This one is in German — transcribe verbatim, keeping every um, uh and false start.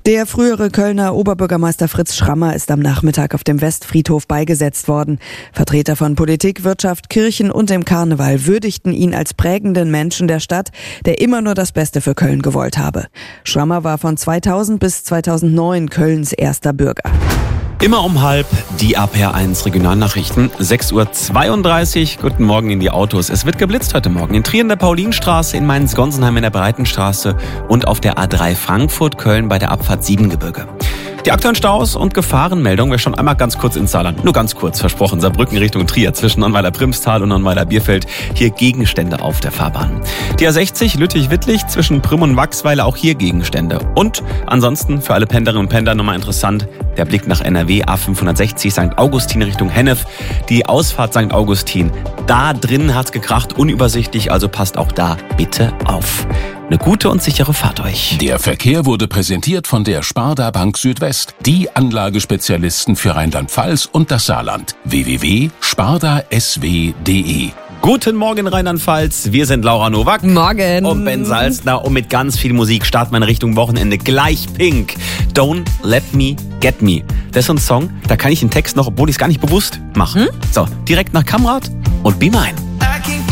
Der frühere Kölner Oberbürgermeister Fritz Schrammer ist am Nachmittag auf dem Westfriedhof beigesetzt worden. Vertreter von Politik, Wirtschaft, Kirchen und dem Karneval würdigten ihn als prägenden Menschen der Stadt, der immer nur das Beste für Köln gewollt habe. Schrammer war von zweitausend bis zweitausendneun Kölns erster Bürger. Immer um halb die A P R eins Regionalnachrichten, sechs Uhr zweiunddreißig. Guten Morgen in die Autos. Es wird geblitzt heute Morgen in Trier in der Paulinstraße, in Mainz-Gonsenheim in der Breitenstraße und auf der A drei Frankfurt-Köln bei der Abfahrt Siebengebirge. Die aktuellen Staus und Gefahrenmeldungen. Wir schauen einmal ganz kurz ins Saarland. Nur ganz kurz, versprochen. Saarbrücken Richtung Trier zwischen Nonnweiler-Primstal und Nonnweiler-Bierfeld. Hier Gegenstände auf der Fahrbahn. Die A sechzig Lüttich-Wittlich zwischen Prüm und Wachsweiler. Auch hier Gegenstände. Und ansonsten für alle Pendlerinnen und Pendler nochmal interessant. Der Blick nach N R W. A fünfhundertsechzig Sankt Augustin Richtung Hennef. Die Ausfahrt Sankt Augustin. Da drin hat's gekracht. Unübersichtlich. Also passt auch da bitte auf. Eine gute und sichere Fahrt euch. Der Verkehr wurde präsentiert von der Sparda Bank Südwest, die Anlagespezialisten für Rheinland-Pfalz und das Saarland. w w w punkt sparda s w punkt d e. Guten Morgen Rheinland-Pfalz, wir sind Laura Nowak. Morgen. Und Ben Salzner und mit ganz viel Musik starten wir in Richtung Wochenende. Gleich Pink. Don't let me get me. Das ist so ein Song, da kann ich den Text noch, obwohl ich es gar nicht bewusst mache. Hm? So, direkt nach Kamrat und Be Mine.